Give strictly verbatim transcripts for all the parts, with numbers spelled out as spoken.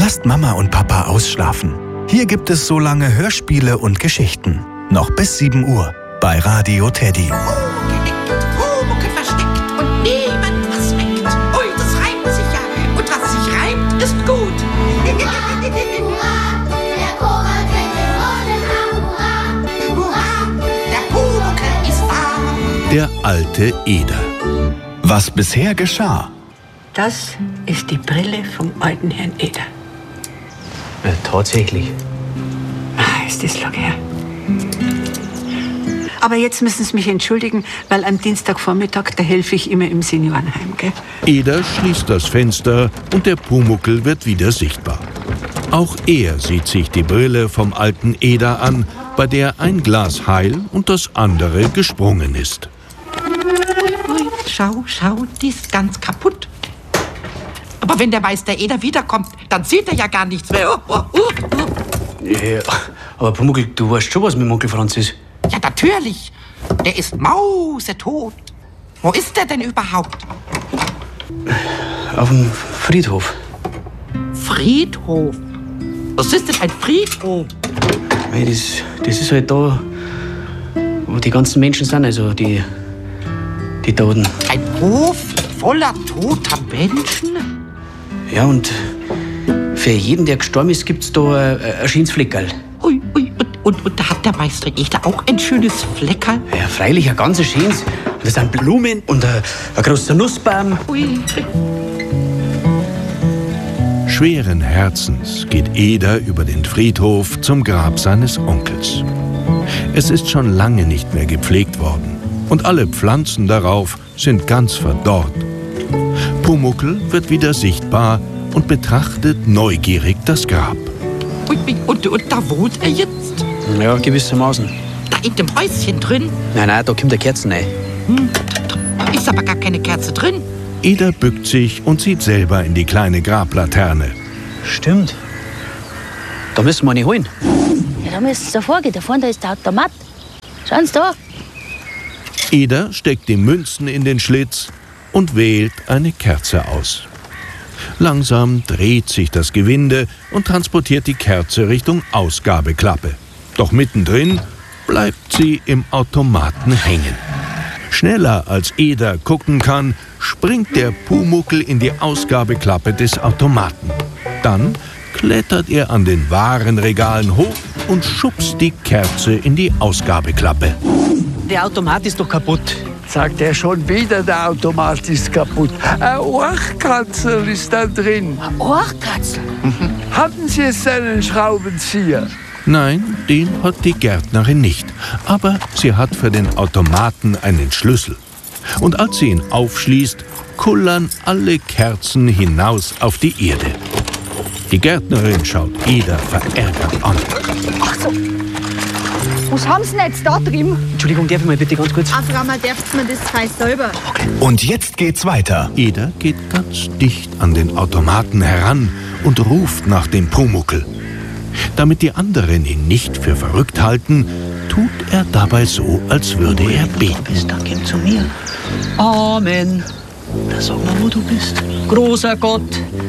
Lasst Mama und Papa ausschlafen. Hier gibt es so lange Hörspiele und Geschichten. Noch bis sieben Uhr bei Radio Teddy. Pumuckl versteckt und niemand was weckt. Ui, das reimt sich ja. Und was sich reimt, ist gut. Der alte Eder. Was bisher geschah. Das ist die Brille vom alten Herrn Eder. Ja, tatsächlich. Ah, ist das lang her. Aber jetzt müssen Sie mich entschuldigen, weil am Dienstagvormittag, da helfe ich immer im Seniorenheim, gell? Eder schließt das Fenster und der Pumuckl wird wieder sichtbar. Auch er sieht sich die Brille vom alten Eder an, bei der ein Glas heil und das andere gesprungen ist. Ui, schau, schau, die ist ganz kaputt. Aber wenn der Meister Eder wiederkommt, dann sieht er ja gar nichts mehr. Oh, oh, oh, oh. Ja, aber Pumuckl, du weißt schon, was mit dem Onkel Franz ist. Ja, natürlich. Der ist mausetot. Wo ist der denn überhaupt? Auf dem Friedhof. Friedhof? Was ist denn ein Friedhof? Hey, das, das ist halt da, wo die ganzen Menschen sind, also die, die Toten. Ein Hof voller toter Menschen? Ja, und für jeden, der gestorben ist, gibt's da ein, ein schönes Fleckerl. Ui, ui, und, und, und da hat der Meister Eder auch ein schönes Fleckerl? Ja, freilich, ein ganz schönes. Und da sind Blumen und ein, ein großer Nussbaum. Ui. Schweren Herzens geht Eder über den Friedhof zum Grab seines Onkels. Es ist schon lange nicht mehr gepflegt worden und alle Pflanzen darauf sind ganz verdorrt. Pumuckl wird wieder sichtbar und betrachtet neugierig das Grab. Ui, ui, und, und da wohnt er jetzt? Ja, gewissermaßen. Da in dem Häuschen drin? Nein, nein, da kommt der Kerzen rein. Hm, da ist aber gar keine Kerze drin. Eder bückt sich und sieht selber in die kleine Grablaterne. Stimmt. Da müssen wir eine holen. Ja, da müssen Sie da vorgehen. Da vorne da ist der Automat. Schauen Sie da. Eder steckt die Münzen in den Schlitz und wählt eine Kerze aus. Langsam dreht sich das Gewinde und transportiert die Kerze Richtung Ausgabeklappe. Doch mittendrin bleibt sie im Automaten hängen. Schneller als Eder gucken kann, springt der Pumuckl in die Ausgabeklappe des Automaten. Dann klettert er an den Warenregalen hoch und schubst die Kerze in die Ausgabeklappe. Der Automat ist doch kaputt. Sagt er schon wieder, der Automat ist kaputt. Ein Ohrkatzel ist da drin. Ein Ohrkatzel? Hatten Sie jetzt einen Schraubenzieher? Nein, den hat die Gärtnerin nicht. Aber sie hat für den Automaten einen Schlüssel. Und als sie ihn aufschließt, kullern alle Kerzen hinaus auf die Erde. Die Gärtnerin schaut Eder verärgert an. Ach so. Was haben Sie denn jetzt da drin? Entschuldigung, darf ich mal bitte ganz kurz? Ach, Frau, man darf mir das Zeug selber. Und jetzt geht's weiter. Eder geht ganz dicht an den Automaten heran und ruft nach dem Pumuckl. Damit die anderen ihn nicht für verrückt halten, tut er dabei so, als würde er beten. Bist, dann komm zu mir. Amen. Da sag mal, wo du bist. Großer Gott.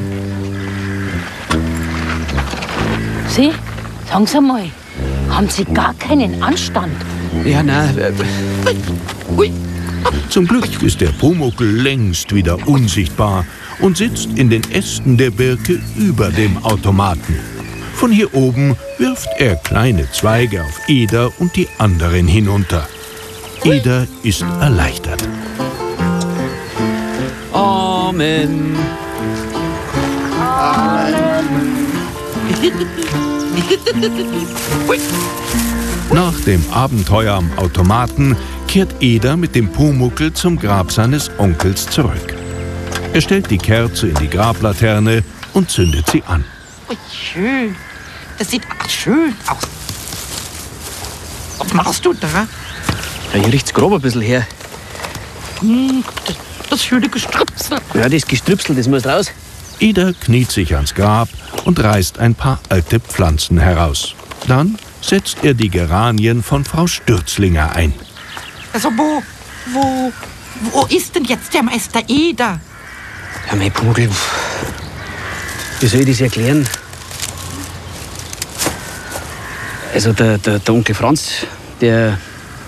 Sie, sagen Sie mal, haben Sie gar keinen Anstand? Ja, nein. Äh, Ui. Zum Glück ist der Pumuckl längst wieder unsichtbar und sitzt in den Ästen der Birke über dem Automaten. Von hier oben wirft er kleine Zweige auf Eder und die anderen hinunter. Eder ist erleichtert. Amen. Nach dem Abenteuer am Automaten kehrt Eder mit dem Pumuckl zum Grab seines Onkels zurück. Er stellt die Kerze in die Grablaterne und zündet sie an. Ui, schön. Das sieht ach, schön aus. Was machst du da? Ja, hier riecht's grob ein bisschen her. Hm, das, das schöne Gestrüpsel. Ja, das Gestrüpsel, das muss raus. Eder kniet sich ans Grab und reißt ein paar alte Pflanzen heraus. Dann setzt er die Geranien von Frau Stürzlinger ein. Also wo, wo, wo ist denn jetzt der Meister Eder? Ja, mein Pumuckl, wie soll ich das erklären? Also der, der, der Onkel Franz, der,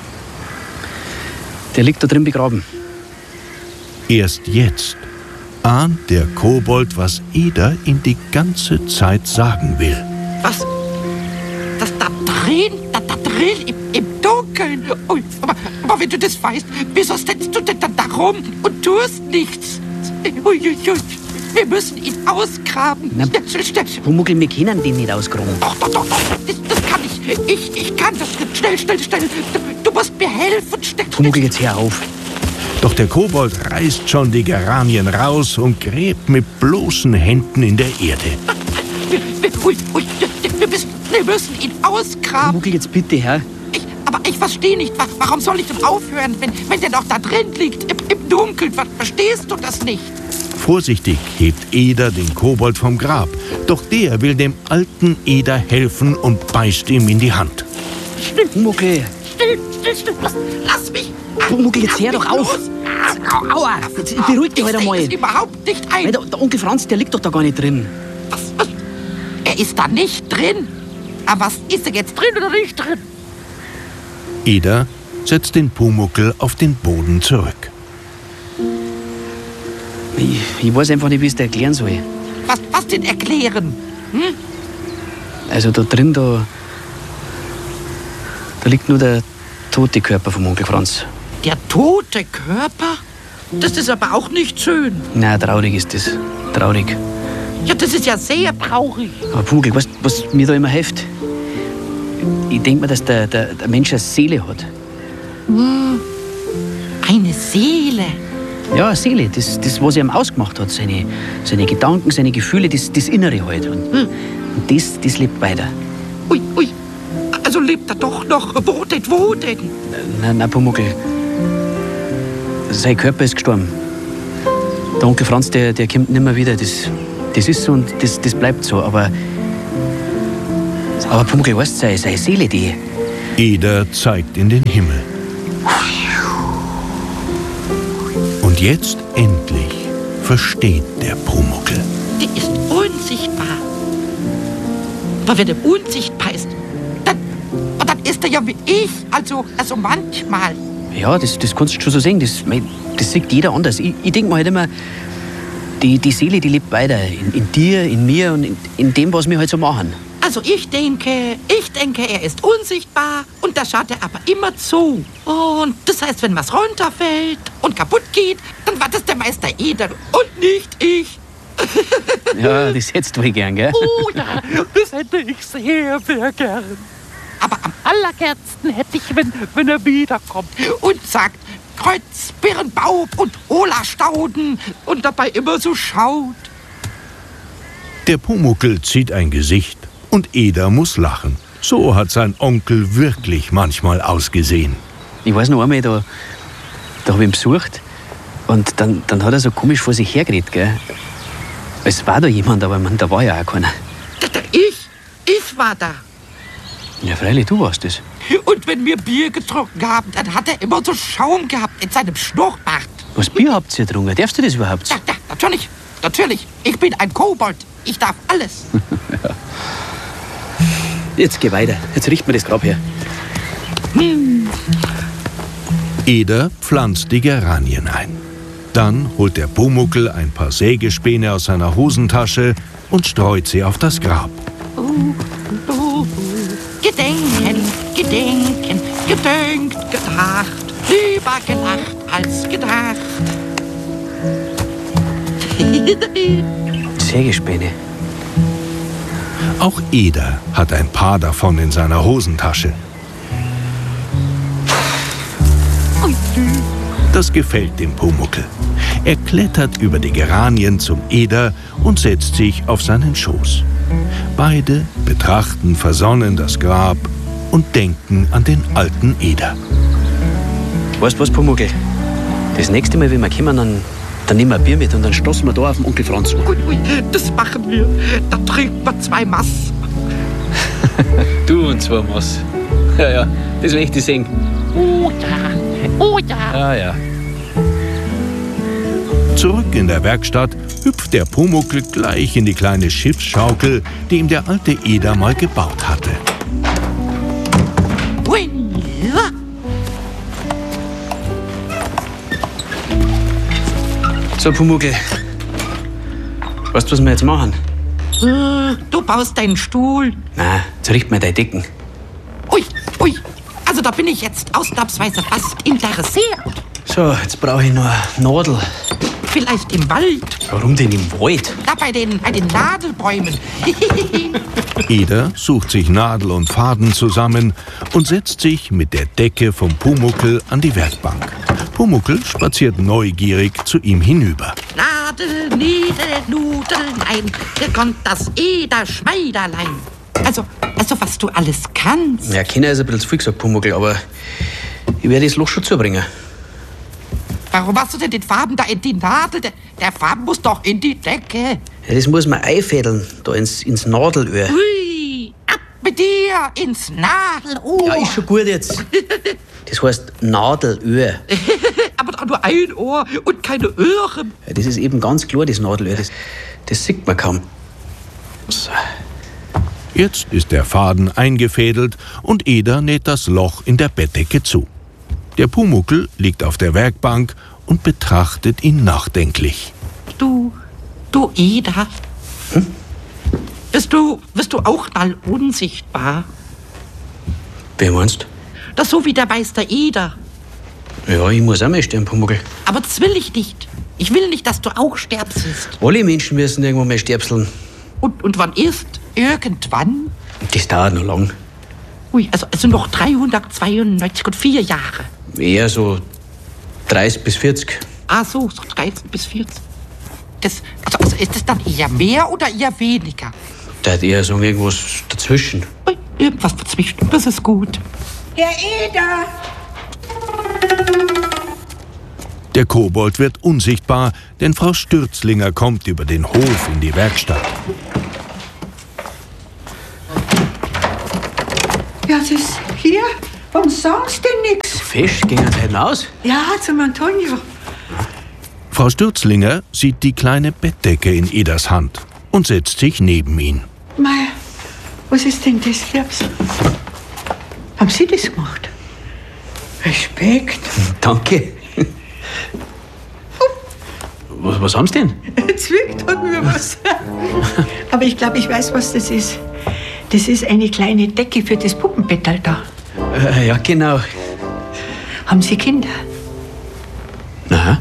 der liegt da drin begraben. Erst jetzt ahnt der Kobold, was Eder ihm die ganze Zeit sagen will. Was? Das da drin, da, da drin, im, im Dunkeln. Ui, aber, aber wenn du das weißt, wieso sitzt du denn dann da rum und tust nichts? Ui, ui, ui. Wir müssen ihn ausgraben. Na, Ja, schnell, schnell. Pumuckl, wir können den nicht ausgraben. Doch, doch, doch, doch. Das, das kann ich. Ich, ich kann das. Schnell, schnell, schnell. Du, du musst mir helfen. Schnell, Pumuckl, jetzt hör auf. Doch der Kobold reißt schon die Geranien raus und gräbt mit bloßen Händen in der Erde. Wir, wir, ui, ui, wir, müssen, wir müssen ihn ausgraben. Pumuckl, jetzt bitte, Herr. Ich, aber ich verstehe nicht, wa- warum soll ich denn aufhören, wenn, wenn der noch da drin liegt, im, im Dunkeln? Ver- Verstehst du das nicht? Vorsichtig hebt Eder den Kobold vom Grab. Doch der will dem alten Eder helfen und beißt ihm in die Hand. Pumuckl, Still, still, still. Lass, lass mich. Pumuckl, jetzt hör Lass doch mich auf. los. Aua, jetzt beruhig dich Ich halt sehe einmal. es überhaupt nicht ein. Weil der, der Onkel Franz, der liegt doch da gar nicht drin. Was, was? Er ist da nicht drin. Aber was ist er jetzt drin oder nicht drin? Eder setzt den Pumuckl auf den Boden zurück. Ich, ich weiß einfach nicht, wie ich es dir erklären soll. Was, was denn erklären? Also da drin, da, da liegt nur der tote Körper vom Onkel Franz. Der tote Körper? Das ist aber auch nicht schön. Nein, traurig ist das. Traurig. Ja, das ist ja sehr traurig. Aber Pumuckl, weißt du, was mir da immer hilft? Ich denke mir, dass der, der, der Mensch eine Seele hat. Eine Seele. Ja, eine Seele, das, das was er ihm ausgemacht hat. Seine, seine Gedanken, seine Gefühle, das, das Innere halt. Und, und das, das lebt weiter. Ui, ui. Also lebt er doch noch. Wo denn, wo denn? Nein, nein, Pumuckl. Sein Körper ist gestorben. Der Onkel Franz, der, der kommt nicht mehr wieder. Das, das ist so und das, das bleibt so. Aber, aber Pumuckl, weißt du, seine, seine Seele, die... Eder zeigt in den Himmel. Und jetzt endlich versteht der Pumuckl. Die ist unsichtbar. Aber wenn er unsichtbar ist, dann, dann ist er ja wie ich. Also, also manchmal. Ja, das, das kannst du schon so sehen. Das, mei, das sieht jeder anders. Ich, ich denke mir halt immer, die, die Seele, die lebt weiter. In, in dir, in mir und in, in dem, was wir halt so machen. Also ich denke, ich denke, er ist unsichtbar und da schaut er aber immer zu. Und das heißt, wenn was runterfällt und kaputt geht, dann war das der Meister Eder und nicht ich. Ja, das hättest du wohl gern, gell? Oh ja, das hätte ich sehr, sehr gern. Aber am allergernsten hätte ich, wenn, wenn er wiederkommt und sagt, Kreuz, Birnbaum und Hola-Stauden und dabei immer so schaut. Der Pumuckl zieht ein Gesicht und Eder muss lachen. So hat sein Onkel wirklich manchmal ausgesehen. Ich weiß noch einmal, da, da habe ich ihn besucht und dann, dann hat er so komisch vor sich hergeredet, gell? Es war da jemand, aber man, da war ja auch keiner. Ich, ich war da. Ja, freilich, du warst es. Und wenn wir Bier getrunken haben, dann hat er immer so Schaum gehabt in seinem Schnurrbart. Was Bier habt ihr getrunken? Darfst du das überhaupt? Ja, ja, natürlich, natürlich. Ich bin ein Kobold. Ich darf alles. Jetzt geh weiter. Jetzt richten wir das Grab her. Eder pflanzt die Geranien ein. Dann holt der Pumuckl ein paar Sägespäne aus seiner Hosentasche und streut sie auf das Grab. Gedenken, gedenken, gedenkt, gedacht. Lieber gelacht als gedacht. Sägespäne. Auch Eder hat ein paar davon in seiner Hosentasche. Das gefällt dem Pumuckl. Er klettert über die Geranien zum Eder und setzt sich auf seinen Schoß. Beide betrachten versonnen das Grab und denken an den alten Eder. Weißt du was, Pumuckl? Das nächste Mal, wenn wir kommen, dann, dann nehmen wir ein Bier mit und dann stoßen wir da auf den Onkel Franz an. Ui, ui, das machen wir. Da trinkt man zwei Mass. Du und zwei Maß. Ja, ja, das will ich dir sehen. Oh ja, oh ja. Ja, ja. Zurück in der Werkstatt hüpft der Pumuckl gleich in die kleine Schiffsschaukel, die ihm der alte Eder mal gebaut hatte. So, Pumuckl. Weißt du, was wir jetzt machen? Äh, Du baust deinen Stuhl. Nein, jetzt richten wir deine Decken. Ui, ui. Also da bin ich jetzt ausnahmsweise fast interessiert. So, jetzt brauche ich noch eine Nadel. Vielleicht im Wald, Warum denn im Wald? da bei den, bei den Nadelbäumen. Eder sucht sich Nadel und Faden zusammen und setzt sich mit der Decke vom Pumuckl an die Werkbank. Pumuckl spaziert neugierig zu ihm hinüber. Nadel, Niedel, Nudeln, hier kommt das Eder-Schmeiderlein. Also, also was du alles kannst. Ja, Kinder ist ein bisschen zu viel gesagt, Pumuckl, aber ich werde das Loch schon zubringen. Warum hast du denn den Faden da in die Nadel? Der, der Faden muss doch in die Decke. Ja, das muss man einfädeln, da ins, ins Nadelöhr. Hui, ab mit dir ins Nadelohr. Ja, ist schon gut jetzt. Das heißt Nadelöhr. Aber doch nur ein Ohr und keine Ohren. Ja, das ist eben ganz klar, das Nadelöhr. Das, das sieht man kaum. So. Jetzt ist der Faden eingefädelt und Eder näht das Loch in der Bettdecke zu. Der Pumuckl liegt auf der Werkbank und betrachtet ihn nachdenklich. Du, du Eder. Hm? Bist du, bist du auch mal unsichtbar? Wer meinst? Das so wie der Meister Eder. Ja, ich muss auch mal sterben, Pumuckl. Aber das will ich nicht. Ich will nicht, dass du auch sterbst. Alle Menschen müssen irgendwann mal sterpseln. Und, und wann ist? Irgendwann? Das dauert noch lang. Ui, also, also noch dreihundertzweiundneunzig und vier Jahre. Eher so dreißig bis vierzig. Ah so, so dreizehn bis vierzig. Das, also, also ist das dann eher mehr oder eher weniger? Da hat eher so irgendwas dazwischen. Ui, irgendwas dazwischen, das ist gut. Herr Eder! Der Kobold wird unsichtbar, denn Frau Stürzlinger kommt über den Hof in die Werkstatt. Ja, das ist hier. Warum sagst du denn nix? Fisch, gehen wir heute aus? Ja, zum Antonio. Frau Stürzlinger sieht die kleine Bettdecke in Eders Hand und setzt sich neben ihn. Mei, was ist denn das, Herbst? Haben Sie das gemacht? Respekt. Danke. Was, was haben Sie denn? Zwickt hat mir was. Aber ich glaube, ich weiß, was das ist. Das ist eine kleine Decke für das Puppenbettal da. Äh, ja, genau. Haben Sie Kinder? Na?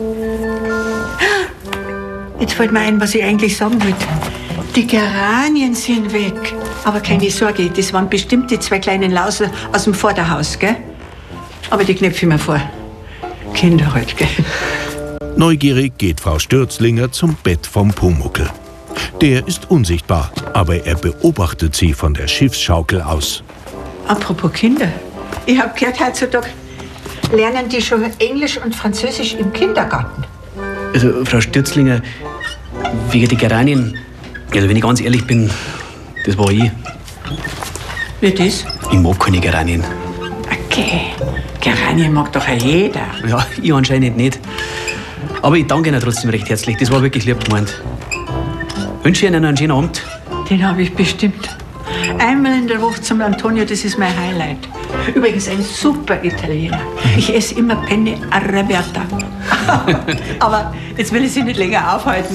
Jetzt fällt mir ein, was ich eigentlich sagen wollte. Die Geranien sind weg. Aber keine Sorge, das waren bestimmt die zwei kleinen Lauser aus dem Vorderhaus, gell? Aber die knöpfe ich mir vor. Kinder halt, gell? Neugierig geht Frau Stürzlinger zum Bett vom Pumuckl. Der ist unsichtbar, aber er beobachtet sie von der Schiffsschaukel aus. Apropos Kinder. Ich hab gehört, heutzutage lernen die schon Englisch und Französisch im Kindergarten. Also, Frau Stürzlinger, wegen der Geranien, also wenn ich ganz ehrlich bin, das war ich. Wie das? Ich mag keine Geranien. Okay. Geranien mag doch auch jeder. Ja, ich anscheinend nicht. Aber ich danke Ihnen trotzdem recht herzlich. Das war wirklich lieb gemeint. Wünsche Ihnen einen schönen Abend. Den habe ich bestimmt. Einmal in der Woche zum Antonio, das ist mein Highlight. Übrigens ein super Italiener. Ich esse immer Penne Arrabbiata. Aber jetzt will ich Sie nicht länger aufhalten.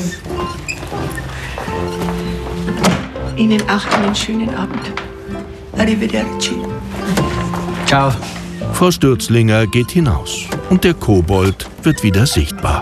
Ihnen auch einen schönen Abend. Arrivederci. Ciao. Frau Stürzlinger geht hinaus und der Kobold wird wieder sichtbar.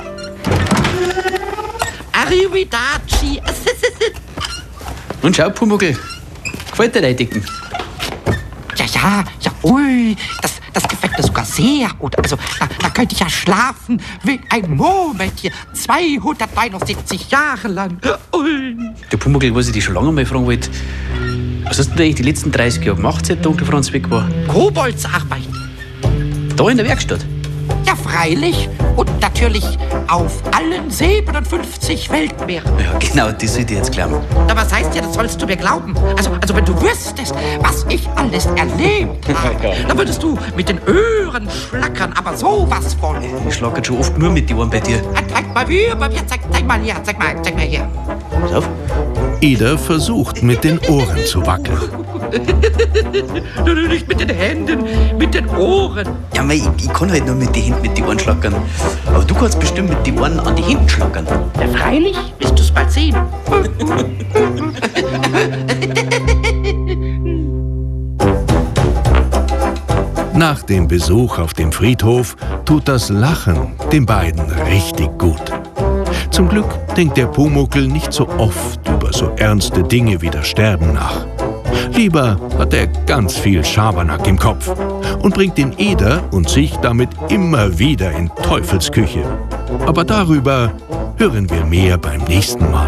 Arrivederci. Und schau, Pumuckl, gefällt dir deine Decken? Ja, ja, ja, ui, das, das gefällt mir sogar sehr gut. Also, da, da könnte ich ja schlafen wie ein Murmeltier, zweihundertneunundsiebzig Jahre lang. Ui. Der Pumuckl, was ich dich schon lange mal fragen wollte, was hast du denn eigentlich die letzten dreißig Jahre gemacht, seit der Onkel Franz weg war? Koboldsarbeit. Da in der Werkstatt? Ja, freilich. Und natürlich auf allen siebenundfünfzig Weltmeeren. Ja, genau, das sollte ich jetzt glauben. Na, was heißt ja, das sollst du mir glauben? Also, also wenn du wüsstest, was ich alles erlebt habe, dann würdest du mit den Ohren schlackern, aber sowas von. Ich schlag jetzt schon oft nur mit die Ohren bei dir. Ah, zeig mal hier, bei mir, zeig, zeig mal hier, zeig mal, zeig mal hier. Pass auf. Eder versucht mit den Ohren zu wackeln. Nur nicht mit den Händen, mit den Ohren. Ja, mei, ich, ich kann halt nur mit den Händen mit den Ohren schlackern. Aber du kannst bestimmt mit den Ohren an die Hände schlackern. Ja, freilich, wirst du's bald sehen. Nach dem Besuch auf dem Friedhof tut das Lachen den beiden richtig gut. Zum Glück denkt der Pumuckl nicht so oft über so ernste Dinge wie das Sterben nach. Lieber hat er ganz viel Schabernack im Kopf und bringt den Eder und sich damit immer wieder in Teufelsküche. Aber darüber hören wir mehr beim nächsten Mal.